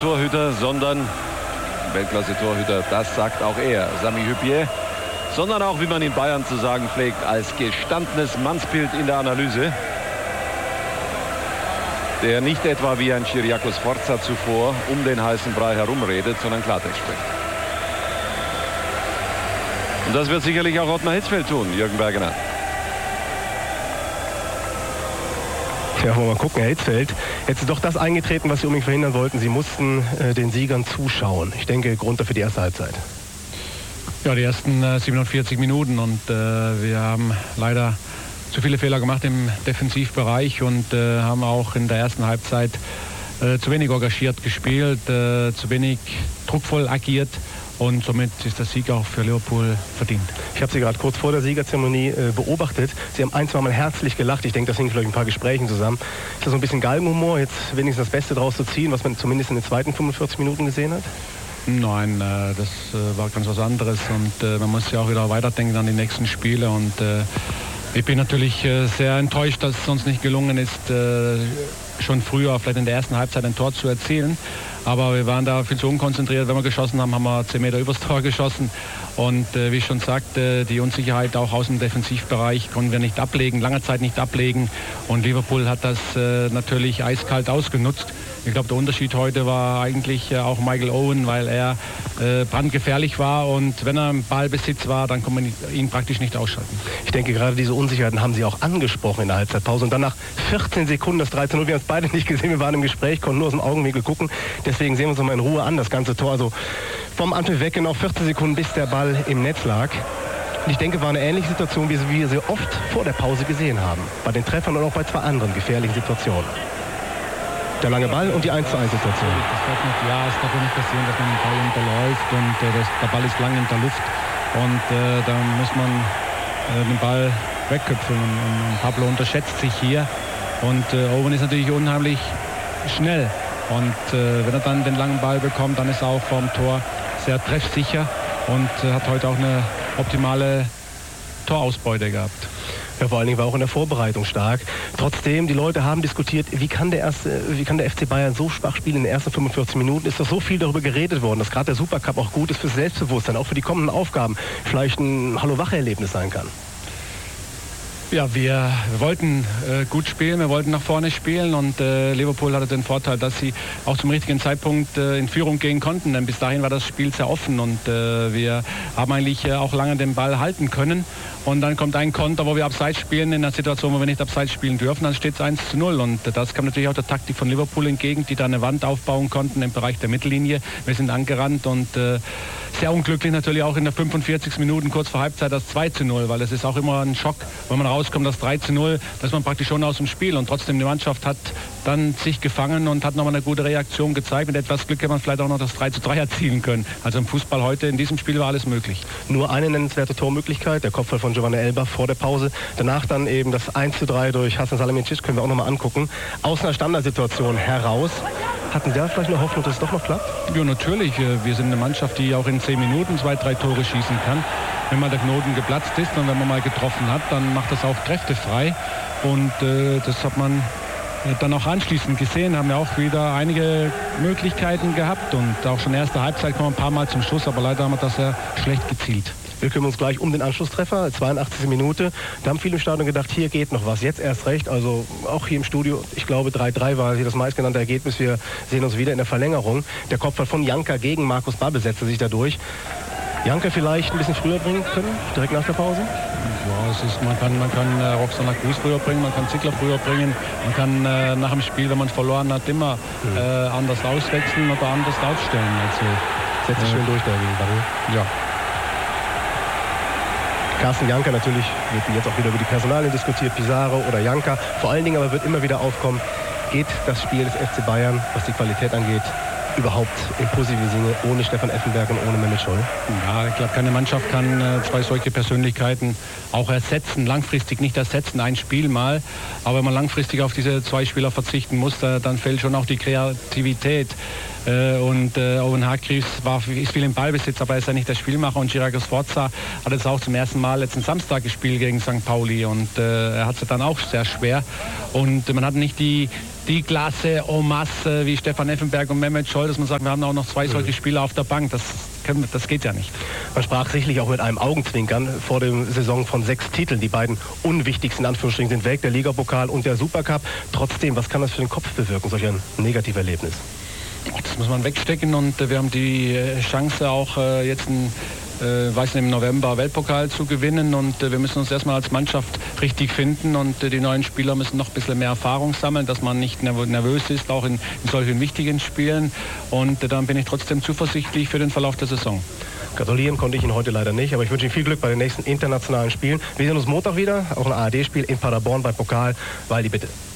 Torhüter, sondern Weltklasse-Torhüter, das sagt auch er, Sami Hyypiä, sondern auch, wie man in Bayern zu sagen pflegt, als gestandenes Mannsbild in der Analyse, der nicht etwa wie ein Kyriakos Forza zuvor um den heißen Brei herumredet, sondern Klartext spricht. Und das wird sicherlich auch Ottmar Hitzfeld tun, Jürgen Bergener. Ja, wollen wir mal gucken, Herr Hitzfeld. Jetzt ist doch das eingetreten, was Sie unbedingt verhindern wollten. Sie mussten den Siegern zuschauen. Ich denke, Grund dafür die erste Halbzeit. Ja, die ersten 47 Minuten und wir haben leider zu viele Fehler gemacht im Defensivbereich und haben auch in der ersten Halbzeit zu wenig engagiert gespielt, zu wenig druckvoll agiert. Und somit ist der Sieg auch für Liverpool verdient. Ich habe Sie gerade kurz vor der Siegerzeremonie beobachtet. Sie haben ein, zwei Mal herzlich gelacht. Ich denke, das hängt vielleicht ein paar Gesprächen zusammen. Ist das so ein bisschen Galgenhumor, jetzt wenigstens das Beste draus zu ziehen, was man zumindest in den zweiten 45 Minuten gesehen hat? Nein, das war ganz was anderes. Und man muss ja auch wieder weiterdenken an die nächsten Spiele. Und ich bin natürlich sehr enttäuscht, dass es uns nicht gelungen ist, schon früher, vielleicht in der ersten Halbzeit, ein Tor zu erzielen. Aber wir waren da viel zu unkonzentriert. Wenn wir geschossen haben, haben wir 10 Meter übers Tor geschossen. Und wie ich schon sagte, die Unsicherheit auch aus dem Defensivbereich konnten wir nicht ablegen, lange Zeit nicht ablegen. Und Liverpool hat das natürlich eiskalt ausgenutzt. Ich glaube, der Unterschied heute war eigentlich auch Michael Owen, weil er brandgefährlich war. Und wenn er im Ballbesitz war, dann konnte man ihn praktisch nicht ausschalten. Ich denke, gerade diese Unsicherheiten haben Sie auch angesprochen in der Halbzeitpause. Und dann nach 14 Sekunden das 13-0. Wir haben es beide nicht gesehen. Wir waren im Gespräch, konnten nur aus dem Augenwinkel gucken. Deswegen sehen wir uns nochmal in Ruhe an, das ganze Tor. Also vom Anpfiff weg genau 14 Sekunden, bis der Ball im Netz lag. Und ich denke, war eine ähnliche Situation, wie wir sie oft vor der Pause gesehen haben. Bei den Treffern und auch bei zwei anderen gefährlichen Situationen. Der lange Ball und die 1:1-Situation. Ja, es darf nicht passieren, dass man den Ball unterläuft und der Ball ist lang in der Luft. Und da muss man den Ball wegköpfen. Und Pablo unterschätzt sich hier. Und Owen ist natürlich unheimlich schnell. Und wenn er dann den langen Ball bekommt, dann ist er auch vorm Tor sehr treffsicher und hat heute auch eine optimale Torausbeute gehabt. Ja, vor allen Dingen war auch in der Vorbereitung stark. Trotzdem, die Leute haben diskutiert, wie kann der FC Bayern so schwach spielen in den ersten 45 Minuten? Ist doch so viel darüber geredet worden, dass gerade der Supercup auch gut ist fürs Selbstbewusstsein, auch für die kommenden Aufgaben vielleicht ein Hallo-Wache-Erlebnis sein kann. Ja, wir wollten gut spielen, wir wollten nach vorne spielen und Liverpool hatte den Vorteil, dass sie auch zum richtigen Zeitpunkt in Führung gehen konnten, denn bis dahin war das Spiel sehr offen und wir haben eigentlich auch lange den Ball halten können und dann kommt ein Konter, wo wir abseits spielen, in einer Situation, wo wir nicht abseits spielen dürfen, dann steht es 1:0 und das kam natürlich auch der Taktik von Liverpool entgegen, die da eine Wand aufbauen konnten im Bereich der Mittellinie. Wir sind angerannt und sehr unglücklich natürlich auch in der 45. Minuten kurz vor Halbzeit das 2:0, weil es ist auch immer ein Schock, wenn man rauskommt, das 3:0, da ist man praktisch schon aus dem Spiel und trotzdem die Mannschaft hat dann sich gefangen und hat nochmal eine gute Reaktion gezeigt. Mit etwas Glück hätte man vielleicht auch noch das 3:3 erzielen können. Also im Fußball heute, in diesem Spiel war alles möglich. Nur eine nennenswerte Tormöglichkeit, der Kopfball von Giovanni Elber vor der Pause. Danach dann eben das 1:3 durch Hasan Salihamidzic, können wir auch nochmal angucken. Aus einer Standardsituation heraus. Hatten Sie da vielleicht eine Hoffnung, dass es doch noch klappt? Ja, natürlich. Wir sind eine Mannschaft, die auch in 10 Minuten 2, 3 Tore schießen kann. Wenn mal der Knoten geplatzt ist und wenn man mal getroffen hat, dann macht das auch Kräfte frei. Und das hat man dann auch anschließend gesehen. Haben ja auch wieder einige Möglichkeiten gehabt. Und auch schon erste Halbzeit kommen ein paar Mal zum Schuss, aber leider haben wir das sehr schlecht gezielt. Wir kümmern uns gleich um den Anschlusstreffer, 82. Minute. Da haben viele im Stadion gedacht, hier geht noch was. Jetzt erst recht, also auch hier im Studio, ich glaube 3:3 war hier das meistgenannte Ergebnis. Wir sehen uns wieder in der Verlängerung. Der Kopfball von Janka gegen Markus Babbel setzte sich dadurch. Janka vielleicht ein bisschen früher bringen können, direkt nach der Pause? Ja, man kann Roxana Cruz früher bringen, man kann Ziegler früher bringen, man kann nach dem Spiel, wenn man verloren hat, immer anders auswechseln oder anders aufstellen. Also, setzt sich schön durch dagegen, Babbel. Ja. Carsten Janka, natürlich wird jetzt auch wieder über die Personalien diskutiert, Pizarro oder Janka. Vor allen Dingen aber wird immer wieder aufkommen, geht das Spiel des FC Bayern, was die Qualität angeht, überhaupt im positiven Sinne ohne Stefan Effenberg und ohne Mehmet Scholl? Ja, ich glaube, keine Mannschaft kann zwei solche Persönlichkeiten auch ersetzen, langfristig nicht ersetzen, ein Spiel mal. Aber wenn man langfristig auf diese zwei Spieler verzichten muss, dann fehlt schon auch die Kreativität. Und Owen Hargreaves ist viel im Ballbesitz, aber er ist ja nicht der Spielmacher. Und Girago Sforza hat jetzt auch zum ersten Mal letzten Samstag gespielt gegen St. Pauli. Und er hat es dann auch sehr schwer. Und man hat nicht die Klasse en masse wie Stefan Effenberg und Mehmet Scholl, dass man sagt, wir haben auch noch 2 solche Spieler auf der Bank. Das geht ja nicht. Man sprach sicherlich auch mit einem Augenzwinkern vor der Saison von 6 Titeln. Die beiden unwichtigsten Anführungsstrichen sind weg, der Ligapokal und der Supercup. Trotzdem, was kann das für den Kopf bewirken, solch ein Negativerlebnis? Das muss man wegstecken und wir haben die Chance auch jetzt im November Weltpokal zu gewinnen und wir müssen uns erstmal als Mannschaft richtig finden und die neuen Spieler müssen noch ein bisschen mehr Erfahrung sammeln, dass man nicht nervös ist, auch in solchen wichtigen Spielen und dann bin ich trotzdem zuversichtlich für den Verlauf der Saison. Gratulieren konnte ich Ihnen heute leider nicht, aber ich wünsche Ihnen viel Glück bei den nächsten internationalen Spielen. Wir sehen uns Montag wieder, auch ein ARD-Spiel in Paderborn bei Pokal. Waldi, bitte.